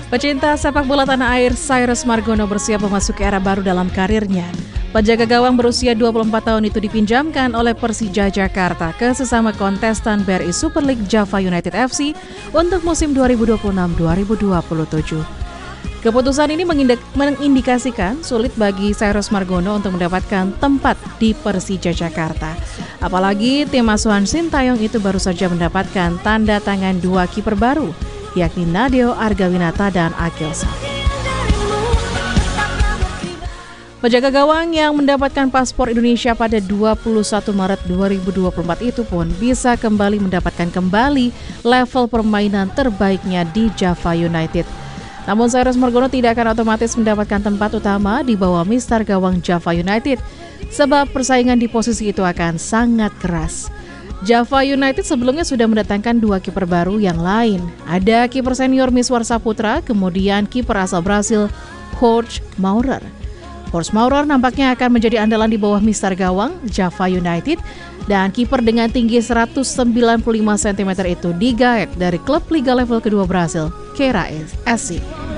Pecinta sepak bola tanah air Cyrus Margono bersiap memasuki era baru dalam karirnya. Penjaga gawang berusia 24 tahun itu dipinjamkan oleh Persija Jakarta ke sesama kontestan BRI Super League Java United FC untuk musim 2026-2027. Keputusan ini mengindikasikan sulit bagi Cyrus Margono untuk mendapatkan tempat di Persija Jakarta. Apalagi tim asuhan Sintayong itu baru saja mendapatkan tanda tangan 2 kiper baru, yakni Nadeo Argawinata dan Akil Safri. Penjaga gawang yang mendapatkan paspor Indonesia pada 21 Maret 2024 itu pun bisa mendapatkan level permainan terbaiknya di Java United. Namun Cyrus Margono tidak akan otomatis mendapatkan tempat utama di bawah mister gawang Java United, sebab persaingan di posisi itu akan sangat keras. Java United sebelumnya sudah mendatangkan 2 kiper baru yang lain. Ada kiper senior Miswar Saputra, kemudian kiper asal Brasil Jorge Maurer. Jorge Maurer nampaknya akan menjadi andalan di bawah mister gawang Java United, dan kiper dengan tinggi 195 cm itu digaet dari klub liga level kedua Brasil, Ceará SC.